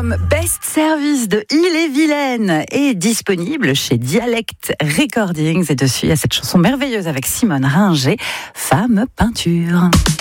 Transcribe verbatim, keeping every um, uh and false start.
L'album Best Service de Ille-et-Vilaine est disponible chez Dialect Recordings et dessus il y a cette chanson merveilleuse avec Simone Ringer, Femme Peinture.